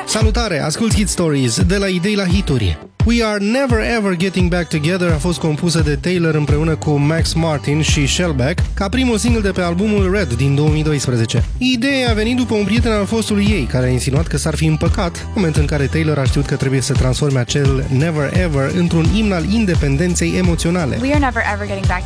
Salutare, ascult Hit Stories, de la idei la hituri. We Are Never Ever Getting Back Together a fost compusă de Taylor împreună cu Max Martin și Shellback ca primul single de pe albumul Red din 2012. Ideea a venit după un prieten al fostului ei, care a insinuat că s-ar fi împăcat, moment în care Taylor a știut că trebuie să transforme acel Never Ever într-un imn al independenței emoționale. We are never ever getting back